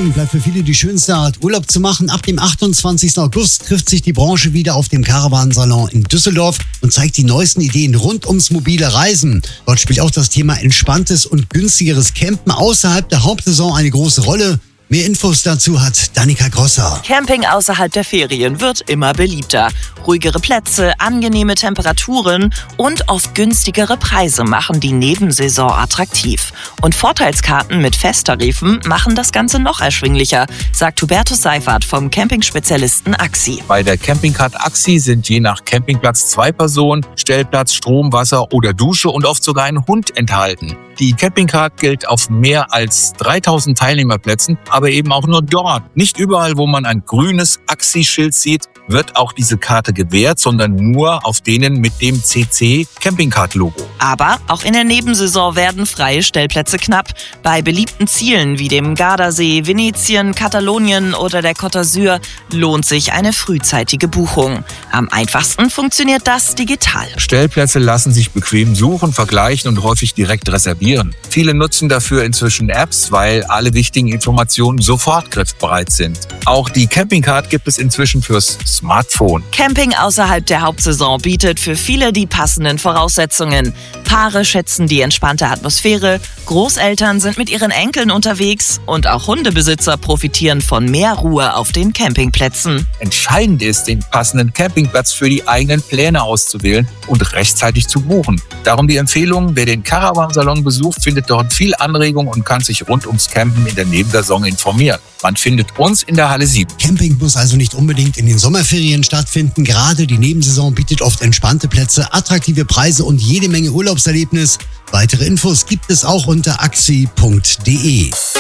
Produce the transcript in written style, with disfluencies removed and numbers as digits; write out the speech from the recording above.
Camping bleibt für viele die schönste Art, Urlaub zu machen. Ab dem 28. August trifft sich die Branche wieder auf dem Caravansalon in Düsseldorf und zeigt die neuesten Ideen rund ums mobile Reisen. Dort spielt auch das Thema entspanntes und günstigeres Campen außerhalb der Hauptsaison eine große Rolle. Mehr Infos dazu hat Danica Grosser. Camping außerhalb der Ferien wird immer beliebter. Ruhigere Plätze, angenehme Temperaturen und oft günstigere Preise machen die Nebensaison attraktiv. Und Vorteilskarten mit Festtarifen machen das Ganze noch erschwinglicher, sagt Hubertus Seifert vom Campingspezialisten Axi. Bei der Campingcard Axi sind je nach Campingplatz 2 Personen, Stellplatz, Strom, Wasser oder Dusche und oft sogar ein Hund enthalten. Die Campingcard gilt auf mehr als 3000 Teilnehmerplätzen, aber eben auch nur dort. Nicht überall, wo man ein grünes Axi-Schild sieht, wird auch diese Karte gewährt, sondern nur auf denen mit dem CC Campingcard-Logo. Aber auch in der Nebensaison werden freie Stellplätze knapp. Bei beliebten Zielen wie dem Gardasee, Venetien, Katalonien oder der Côte d'Azur lohnt sich eine frühzeitige Buchung. Am einfachsten funktioniert das digital. Stellplätze lassen sich bequem suchen, vergleichen und häufig direkt reservieren. Viele nutzen dafür inzwischen Apps, weil alle wichtigen Informationen sofort griffbereit sind. Auch die Campingcard gibt es inzwischen fürs Smartphone. Camping außerhalb der Hauptsaison bietet für viele die passenden Voraussetzungen. Paare schätzen die entspannte Atmosphäre, Großeltern sind mit ihren Enkeln unterwegs und auch Hundebesitzer profitieren von mehr Ruhe auf den Campingplätzen. Entscheidend ist, den passenden Campingplatz für die eigenen Pläne auszuwählen und rechtzeitig zu buchen. Darum die Empfehlung, wer den Caravansalon besucht, findet dort viel Anregung und kann sich rund ums Campen in der Nebensaison informieren. Man findet uns in der Halle 7. Camping muss also nicht unbedingt in den Sommerferien stattfinden. Gerade die Nebensaison bietet oft entspannte Plätze, attraktive Preise und jede Menge Urlaubserlebnis. Weitere Infos gibt es auch unter axi.de.